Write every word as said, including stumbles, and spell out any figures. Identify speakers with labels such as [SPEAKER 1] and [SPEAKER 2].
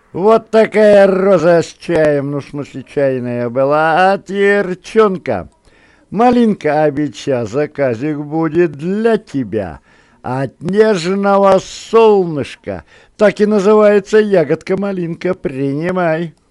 [SPEAKER 1] Вот такая роза с чаем, ну, в смысле, чайная была от Ерчонка. Малинка обеща, заказик будет для тебя. От нежного солнышка. Так и называется ягодка малинка. Принимай.